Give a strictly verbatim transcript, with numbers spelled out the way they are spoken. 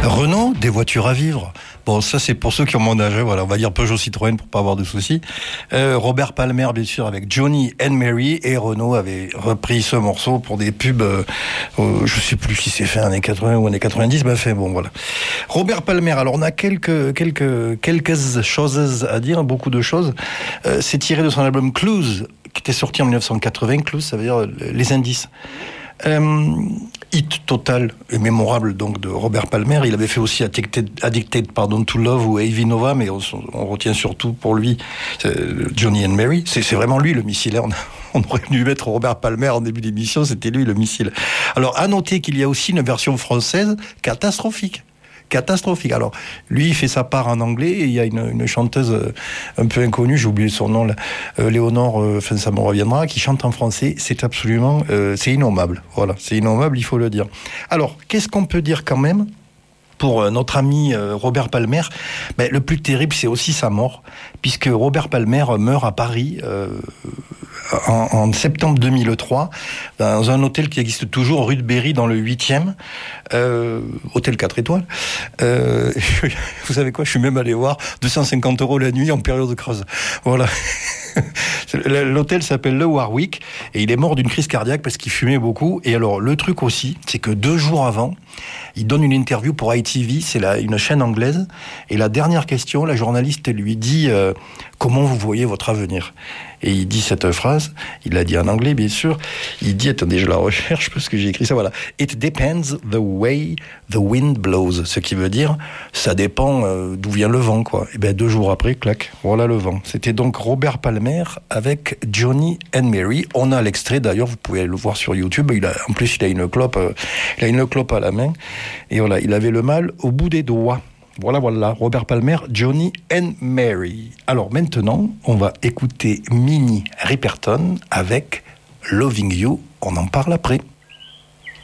Renault, des voitures à vivre. Bon, ça c'est pour ceux qui ont mon âge, voilà, on va dire Peugeot, Citroën pour pas avoir de soucis. Euh, Robert Palmer, bien sûr, avec Johnny and Mary, et Renault avait repris ce morceau pour des pubs, euh, euh, je sais plus si c'est fait années quatre-vingts ou années quatre-vingt-dix, ben fait, bon, voilà. Robert Palmer, alors on a quelques, quelques, quelques choses à dire, beaucoup de choses. Euh, c'est tiré de son album Clues, qui était sorti en dix-neuf cent quatre-vingts, Clues, ça veut dire les indices. Euh, hit total et mémorable donc de Robert Palmer. Il avait fait aussi Addicted, Addicted pardon, to Love ou Heavy Nova, mais on, on retient surtout pour lui Johnny and Mary. C'est, c'est vraiment lui le missile. On, a, on aurait dû mettre Robert Palmer en début d'émission, c'était lui le missile. Alors à noter qu'il y a aussi une version française catastrophique. Catastrophique. Alors, lui, il fait sa part en anglais et il y a une, une chanteuse euh, un peu inconnue, j'ai oublié son nom, là, euh, Léonore, enfin euh, ça me reviendra, qui chante en français. C'est absolument, euh, c'est innommable. Voilà, c'est innommable, il faut le dire. Alors, qu'est-ce qu'on peut dire quand même pour euh, notre ami euh, Robert Palmer? Ben, le plus terrible, c'est aussi sa mort, puisque Robert Palmer meurt à Paris euh, en, en septembre deux mille trois, dans un hôtel qui existe toujours, rue de Berry, dans le huitième, euh, hôtel quatre étoiles. Euh, vous savez quoi, je suis même allé voir, deux cent cinquante euros la nuit en période creuse. Voilà. L'hôtel s'appelle le Warwick et il est mort d'une crise cardiaque parce qu'il fumait beaucoup. Et alors le truc aussi, c'est que deux jours avant, il donne une interview pour I T V, c'est la, une chaîne anglaise, et la dernière question, la journaliste lui dit euh, comment vous voyez votre avenir? Et il dit cette phrase, il l'a dit en anglais bien sûr, il dit, attendez je la recherche parce que j'ai écrit ça, voilà, It depends the way the wind blows, ce qui veut dire ça dépend euh, d'où vient le vent, quoi. Et bien deux jours après, clac, voilà le vent. C'était donc Robert Palmer avec Johnny and Mary. On a l'extrait d'ailleurs, vous pouvez le voir sur YouTube. Il a, en plus il a une clope, euh, il a une clope à la main et voilà, il avait le mal au bout des doigts. Voilà, voilà, Robert Palmer, Johnny and Mary. Alors maintenant, on va écouter Minnie Riperton avec Loving You. On en parle après.